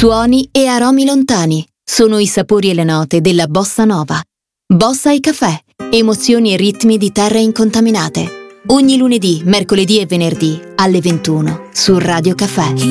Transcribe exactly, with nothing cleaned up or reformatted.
Suoni e aromi lontani sono i sapori e le note della bossa nova. Bossa e caffè, emozioni e ritmi di terre incontaminate. Ogni lunedì, mercoledì e venerdì alle ventuno su Radio Caffè.